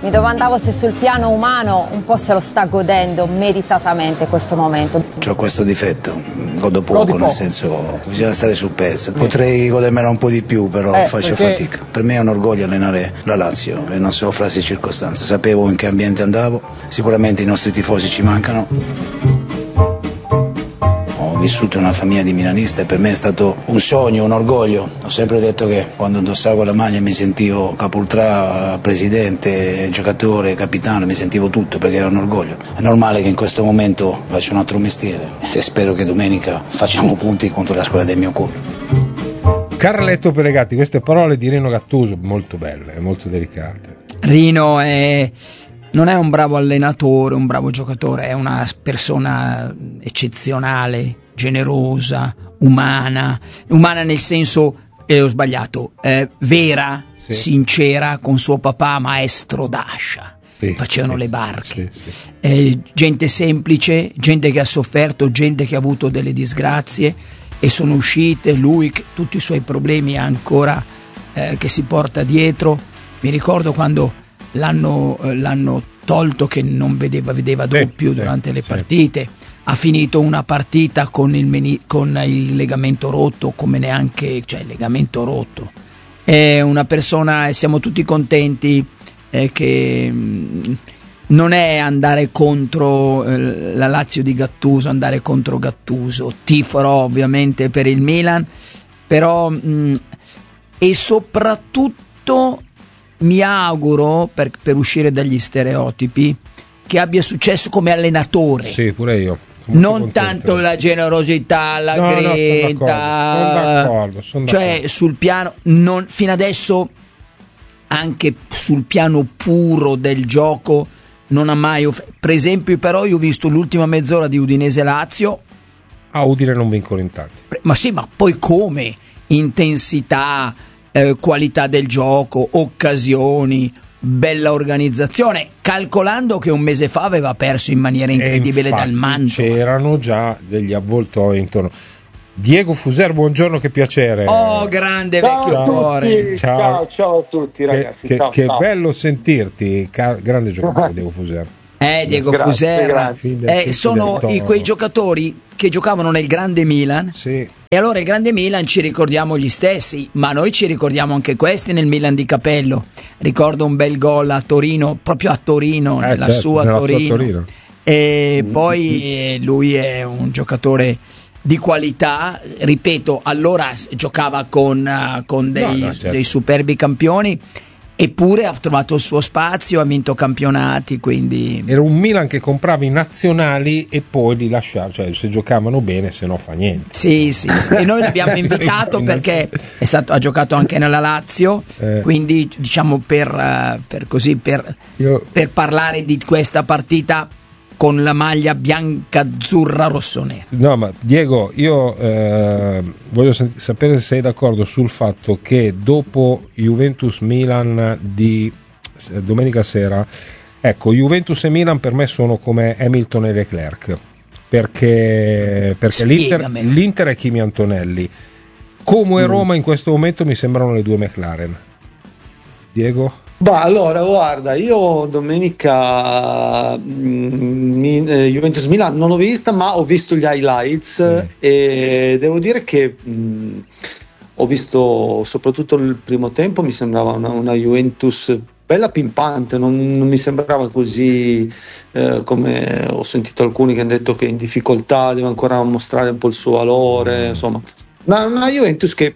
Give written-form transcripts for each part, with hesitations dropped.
Mi domandavo se sul piano umano un po' se lo sta godendo meritatamente questo momento. C'ho questo difetto, godo poco, nel senso bisogna stare sul pezzo. Potrei godermela un po' di più, però faccio fatica. Per me è un orgoglio allenare la Lazio e non so frasi e circostanze. Sapevo in che ambiente andavo, sicuramente i nostri tifosi ci mancano. Ho vissuto in una famiglia di milanisti e per me è stato un sogno, un orgoglio. Ho sempre detto che quando indossavo la maglia mi sentivo capultrà, presidente, giocatore, capitano, mi sentivo tutto perché era un orgoglio. È normale che in questo momento faccia un altro mestiere e spero che domenica facciamo punti contro la squadra del mio cuore. Carletto Pelegatti, queste parole di Rino Gattuso molto belle, molto delicate. Rino non è un bravo allenatore, un bravo giocatore, è una persona eccezionale, generosa, umana nel senso, ho sbagliato, vera, sì. Sincera, con suo papà maestro d'ascia, sì, facevano le barche, sì. Gente semplice, gente che ha sofferto, gente che ha avuto delle disgrazie e sono uscite, lui tutti i suoi problemi ancora che si porta dietro. Mi ricordo quando l'hanno tolto che non vedeva doppio durante le partite, ha finito una partita con il legamento rotto, come neanche, cioè il legamento rotto. È una persona e siamo tutti contenti che non è andare contro la Lazio di Gattuso, andare contro Gattuso. Tiferò ovviamente per il Milan, però e soprattutto mi auguro, per uscire dagli stereotipi, che abbia successo come allenatore. Sì, pure io. Non tanto la generosità, la grinta. Sono d'accordo. Cioè sul piano, fino adesso, anche sul piano puro del gioco, non ha mai per esempio, però io ho visto l'ultima mezz'ora di Udinese-Lazio. A Udine non vincono in tanti. Ma sì, ma poi come? Intensità, qualità del gioco, occasioni, bella organizzazione, calcolando che un mese fa aveva perso in maniera incredibile dal Mantova. C'erano già degli avvoltoi intorno. Diego Fuser, buongiorno, che piacere. Oh, grande vecchio cuore. Ciao a tutti ragazzi. Che bello sentirti, grande giocatore Diego Fuser. Diego Fuser sono quei giocatori che giocavano nel grande Milan, sì. E allora il grande Milan ci ricordiamo gli stessi, ma noi ci ricordiamo anche questi nel Milan di Capello. Ricordo un bel gol a Torino, proprio a Torino, nella sua Torino. E poi lui è un giocatore di qualità, ripeto, allora giocava con dei superbi campioni, eppure ha trovato il suo spazio, ha vinto campionati, quindi era un Milan che comprava i nazionali e poi li lasciava, cioè se giocavano bene, se no fa niente. Sì. E noi l'abbiamo invitato perché ha giocato anche nella Lazio, quindi diciamo per parlare di questa partita con la maglia bianca, azzurra, rossonera. No, ma Diego, io voglio sapere se sei d'accordo sul fatto che dopo Juventus-Milan di domenica sera, ecco, Juventus e Milan per me sono come Hamilton e Leclerc, perché l'Inter è Kimi Antonelli, Como e Roma in questo momento mi sembrano le due McLaren. Diego? Allora guarda, io domenica Juventus Milan non l'ho vista, ma ho visto gli highlights, sì. E devo dire che ho visto soprattutto il primo tempo, mi sembrava una Juventus bella pimpante, non mi sembrava così come ho sentito alcuni che hanno detto che è in difficoltà, deve ancora mostrare un po' il suo valore, insomma. Una Juventus che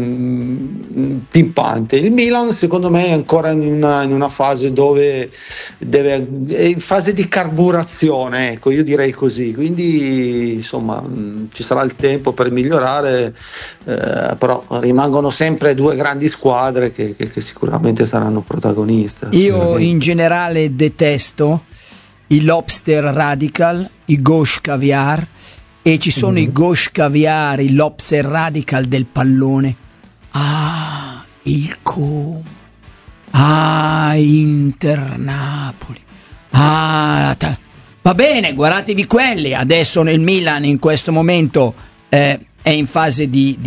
pimpante. Il Milan secondo me è ancora in una fase dove è in fase di carburazione, ecco, io direi così, quindi insomma ci sarà il tempo per migliorare, però rimangono sempre due grandi squadre che sicuramente saranno protagoniste. Io in generale detesto i lobster radical, i gauche caviar, e ci sono i gauche caviar, i lobster radical del pallone. Il Como, Inter Napoli, va bene, guardatevi quelli. Adesso nel Milan in questo momento è in fase di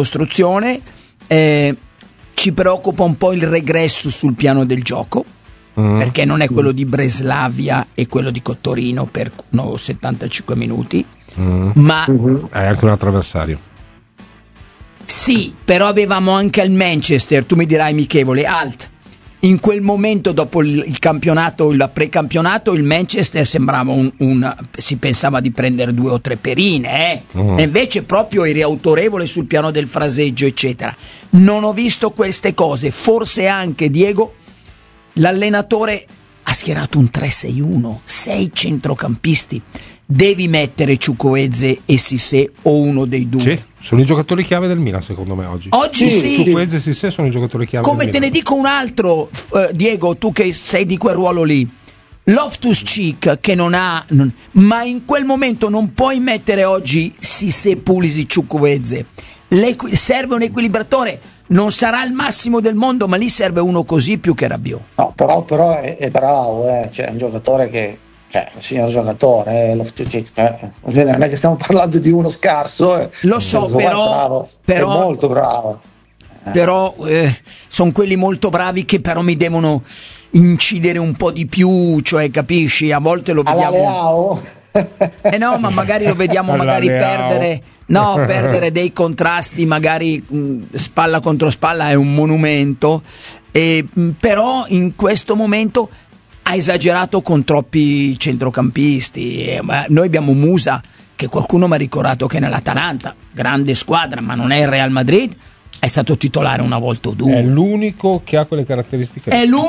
costruzione, ci preoccupa un po' il regresso sul piano del gioco, perché non è quello di Breslavia e quello di Torino per 75 minuti, ma è anche un altro avversario. Sì, però avevamo anche il Manchester, tu mi dirai amichevole, in quel momento dopo il campionato, il precampionato, il Manchester sembrava si pensava di prendere 2 o 3 perine, e invece proprio eri autorevole sul piano del fraseggio eccetera. Non ho visto queste cose, forse anche Diego, l'allenatore ha schierato un 3-6-1, 6 centrocampisti, devi mettere Chukwueze e Cissé o uno dei due. Sì, sono i giocatori chiave del Milan secondo me oggi. Oggi sì. Chukwueze e Cissé sono i giocatori chiave come del te Milan. ne dico un altro, Diego, tu che sei di quel ruolo lì, Loftus-Cheek che ma in quel momento non puoi mettere oggi Cissé, Pulisic, Chukwueze. Serve un equilibratore, non sarà il massimo del mondo, ma lì serve uno così più che Rabiot. No, però è bravo, cioè è un giocatore che, cioè un signor giocatore, non è che stiamo parlando di uno scarso, lo so, però è molto bravo. Però sono quelli molto bravi che però mi devono incidere un po' di più, cioè capisci, a volte lo vediamo no, ma magari lo vediamo magari perdere dei contrasti, magari spalla contro spalla è un monumento, però in questo momento ha esagerato con troppi centrocampisti, noi abbiamo Musa che qualcuno mi ha ricordato che nell'Atalanta, grande squadra ma non è il Real Madrid, è stato titolare una volta o due. È l'unico che ha quelle caratteristiche.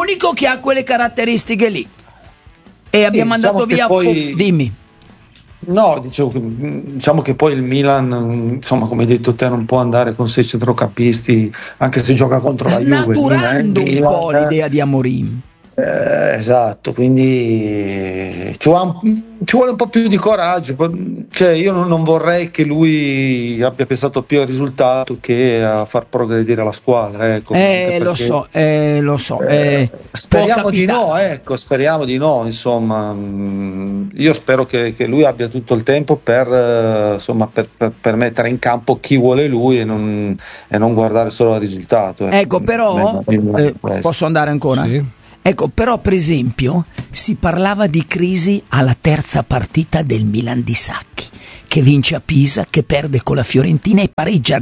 Lì. E abbiamo mandato via. Dimmi. No, diciamo che poi il Milan, insomma, come hai detto te, non può andare con 6 centrocampisti, anche se gioca contro la Juve. Snaturando un po' l'idea di Amorim. Esatto, quindi ci vuole un po' più di coraggio, cioè io non vorrei che lui abbia pensato più al risultato che a far progredire la squadra, ecco, lo so. Speriamo di no, insomma. Io spero che lui abbia tutto il tempo per mettere in campo chi vuole lui e non guardare solo al risultato, ecco, però posso andare ancora? Sì. Ecco, però per esempio si parlava di crisi alla terza partita del Milan di Sacchi, che vince a Pisa, che perde con la Fiorentina e pareggia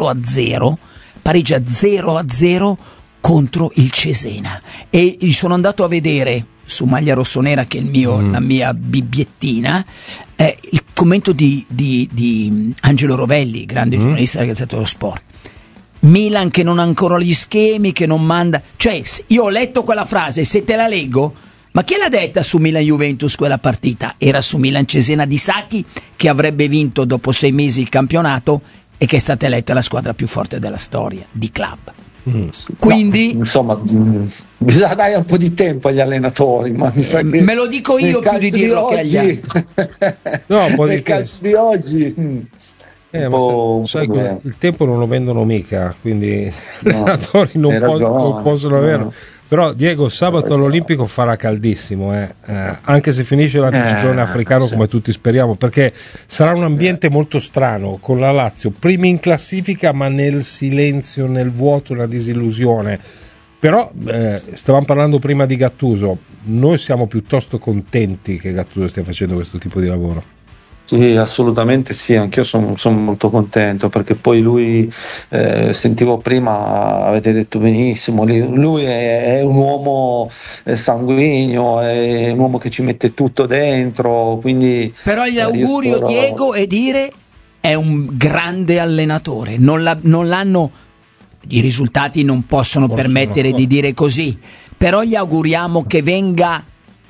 0-0 contro il Cesena. E sono andato a vedere su Maglia Rossonera, che è la mia bibbiettina, il commento di Angelo Rovelli, grande giornalista della Gazzetta dello Sport. Milan che non ha ancora gli schemi, che non manda, cioè io ho letto quella frase, se te la leggo, ma chi l'ha detta su Milan Juventus quella partita? Era su Milan Cesena di Sacchi, che avrebbe vinto dopo 6 mesi il campionato e che è stata eletta la squadra più forte della storia di club. Quindi insomma bisogna dare un po' di tempo agli allenatori, ma mi sa che me lo dico io più di dirlo che agli altri. No, un po' nel calcio di oggi sai, il tempo non lo vendono mica, quindi gli allenatori non possono averlo. Però Diego, sabato all'Olimpico farà caldissimo, anche se finisce l'anticiclone africano come tutti speriamo, perché sarà un ambiente molto strano, con la Lazio prima in classifica ma nel silenzio, nel vuoto, una disillusione. Però stavamo parlando prima di Gattuso, noi siamo piuttosto contenti che Gattuso stia facendo questo tipo di lavoro. Sì, assolutamente sì, anch'io sono molto contento, perché poi lui, sentivo prima, avete detto benissimo, lui è un uomo sanguigno, è un uomo che ci mette tutto dentro, quindi però gli augurio Diego è dire è un grande allenatore, non l'hanno, i risultati non possono permettere di dire così, però gli auguriamo che venga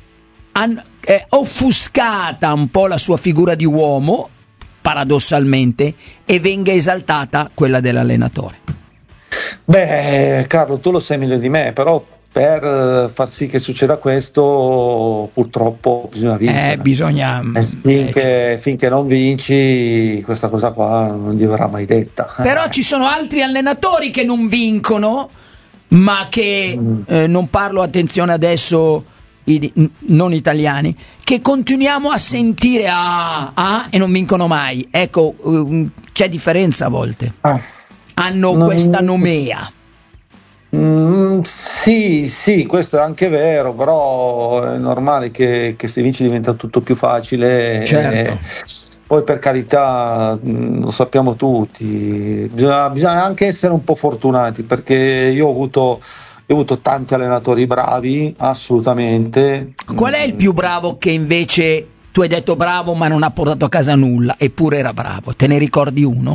offuscata un po' la sua figura di uomo, paradossalmente, e venga esaltata quella dell'allenatore. Beh, Carlo, tu lo sai meglio di me, però per far sì che succeda questo purtroppo bisogna vincere. Finché non vinci, questa cosa qua non gli verrà mai detta. Però ci sono altri allenatori che non vincono, ma che non parlo, attenzione adesso, non italiani, che continuiamo a sentire e non vincono mai. Ecco, c'è differenza a volte. Hanno questa nomea. Sì, questo è anche vero, però è normale che se vinci diventa tutto più facile. Certo. Poi per carità, lo sappiamo tutti, bisogna anche essere un po' fortunati, perché io ho avuto tanti allenatori bravi, assolutamente. Qual è il più bravo che invece tu hai detto bravo ma non ha portato a casa nulla, eppure era bravo? Te ne ricordi uno?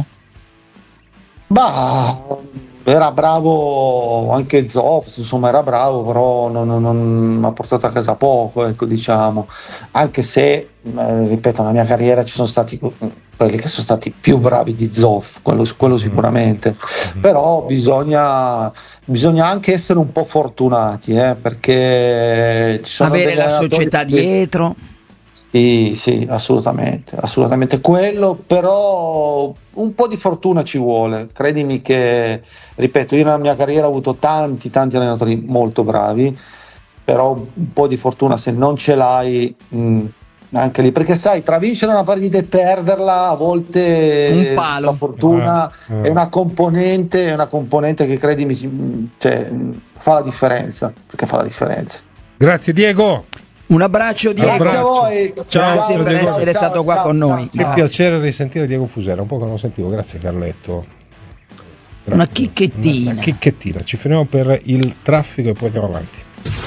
Bah, era bravo anche Zoff, insomma era bravo, però non ha portato a casa poco, ecco, diciamo. Anche se, ripeto, nella mia carriera ci sono stati quelli che sono stati più bravi di Zoff, quello sicuramente. Però bisogna anche essere un po' fortunati, perché ci sono Avere degli la allenatori società dietro. Sì, assolutamente quello, però un po' di fortuna ci vuole, credimi che, ripeto, io nella mia carriera ho avuto tanti allenatori molto bravi, però un po' di fortuna se non ce l'hai, anche lì, perché sai, tra vincere una partita e perderla a volte Un palo. la fortuna è una componente che, credimi, fa la differenza, perché fa la differenza. Grazie Diego. Un abbraccio Diego. Grazie a voi. Ciao, Grazie per Diego. essere stato qua con noi. Che piacere risentire Diego Fusera, un po' che non lo sentivo. Grazie Carletto. Una chicchettina. Una chicchettina. Ci fermiamo per il traffico e poi andiamo avanti.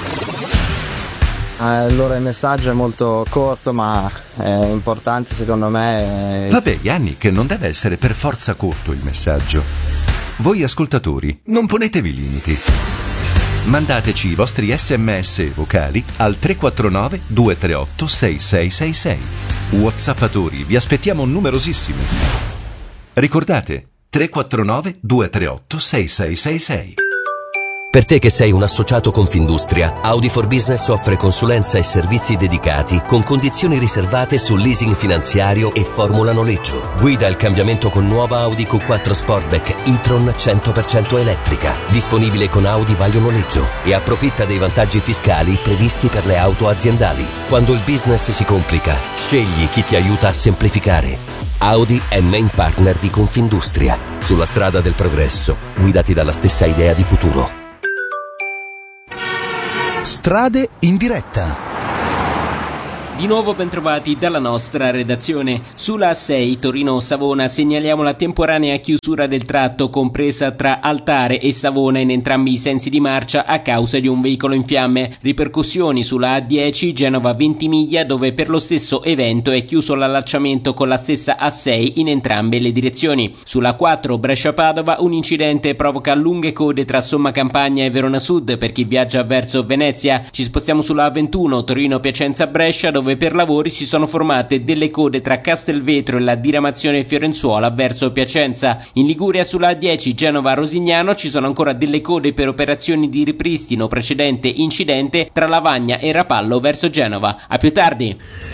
Allora il messaggio è molto corto ma è importante secondo me. Vabbè Gianni, che non deve essere per forza corto il messaggio. Voi ascoltatori non ponetevi limiti. Mandateci i vostri sms vocali al 349 238 6666. WhatsAppatori, vi aspettiamo numerosissimi. Ricordate 349 238 6666. Per te che sei un associato Confindustria, Audi for Business offre consulenza e servizi dedicati con condizioni riservate sul leasing finanziario e formula noleggio. Guida il cambiamento con nuova Audi Q4 Sportback e-tron 100% elettrica, disponibile con Audi Vaglio Noleggio, e approfitta dei vantaggi fiscali previsti per le auto aziendali. Quando il business si complica, scegli chi ti aiuta a semplificare. Audi è main partner di Confindustria. Sulla strada del progresso, guidati dalla stessa idea di futuro. Strade in diretta. Di nuovo bentrovati dalla nostra redazione. Sulla A6 Torino-Savona segnaliamo la temporanea chiusura del tratto compresa tra Altare e Savona in entrambi i sensi di marcia a causa di un veicolo in fiamme. Ripercussioni sulla A10 Genova-Ventimiglia, dove per lo stesso evento è chiuso l'allacciamento con la stessa A6 in entrambe le direzioni. Sulla A4 Brescia-Padova un incidente provoca lunghe code tra Somma Campagna e Verona Sud per chi viaggia verso Venezia. Ci spostiamo sulla A21 Torino-Piacenza-Brescia, dove per lavori si sono formate delle code tra Castelvetro e la diramazione Fiorenzuola verso Piacenza. In Liguria sulla A10 Genova-Rosignano ci sono ancora delle code per operazioni di ripristino precedente incidente tra Lavagna e Rapallo verso Genova. A più tardi.